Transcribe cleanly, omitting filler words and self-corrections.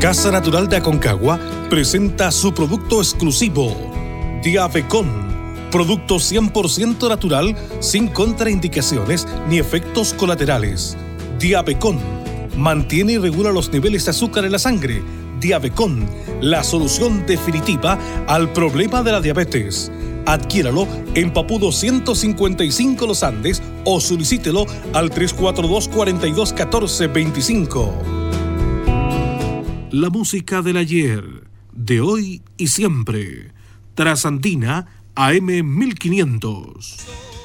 Casa Natural de Aconcagua presenta su producto exclusivo, Diabecon, producto 100% natural, sin contraindicaciones ni efectos colaterales. Diabecon mantiene y regula los niveles de azúcar en la sangre. Diabecon, la solución definitiva al problema de la diabetes. Adquiéralo en Papudo 155 Los Andes o solicítelo al 342-4214-25. La música del ayer, de hoy y siempre. Trasandina AM 1500.